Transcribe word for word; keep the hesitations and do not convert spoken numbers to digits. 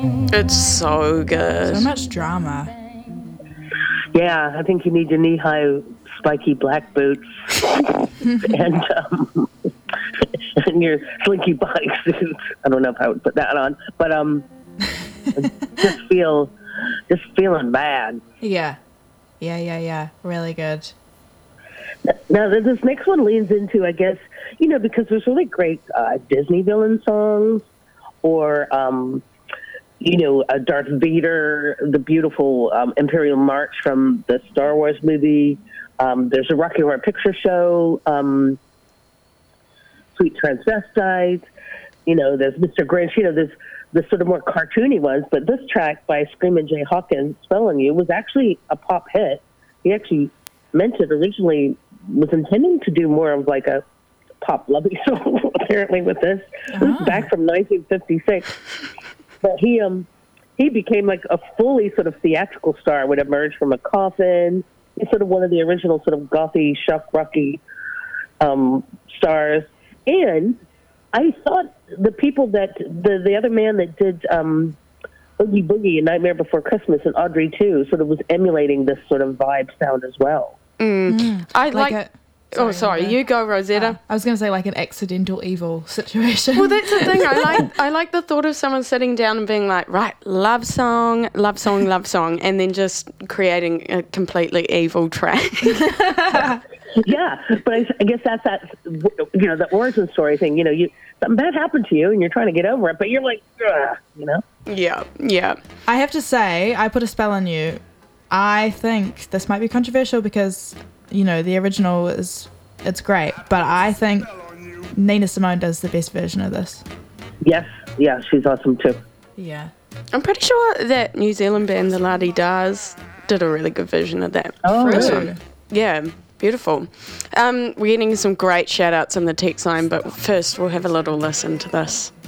It's so good. So much drama. Yeah, I think you need your knee-high, spiky black boots and um, and your slinky bodysuits. I don't know if I would put that on, but um, just feel, just feeling bad. Yeah, yeah, yeah, yeah. Really good. Now, this next one leans into, I guess, you know, because there's really great uh, Disney villain songs, or, um, you know, uh, Darth Vader, the beautiful um, Imperial March from the Star Wars movie. Um, there's a Rocky Horror Picture Show, um, Sweet Transvestite. You know, there's Mister Grinch. You know, there's the sort of more cartoony ones. But this track by Screamin' Jay Hawkins, Spellin' You, was actually a pop hit. He actually meant it originally, was intending to do more of like a pop lovey song, apparently, with this. This is back from nineteen fifty-six. But he um he became like a fully sort of theatrical star, would emerge from a coffin. He's sort of one of the original sort of gothy, shock rocky um, stars. And I thought the people that, the, the other man that did um, Oogie Boogie and Nightmare Before Christmas and Audrey too sort of was emulating this sort of vibe sound as well. Mm. Mm. I like... like a- Sorry, oh, sorry. Amanda. You go, Rosetta. Uh, I was going to say like an accidental evil situation. Well, that's the thing. I like I like the thought of someone sitting down and being like, right, love song, love song, love song, and then just creating a completely evil track. Yeah, but I, I guess that's that, you know, the origin story thing. You know, you something bad happened to you and you're trying to get over it, but you're like, ugh, you know? Yeah, yeah. I have to say, I put a spell on you. I think this might be controversial because, you know, the original is, it's great, but I think Nina Simone does the best version of this. Yes, yeah, she's awesome too. Yeah. I'm pretty sure that New Zealand band, the La Di Da's, did a really good version of that. Oh, this really? one. Yeah, beautiful. Um, we're getting some great shout outs in the text line, but first we'll have a little listen to this.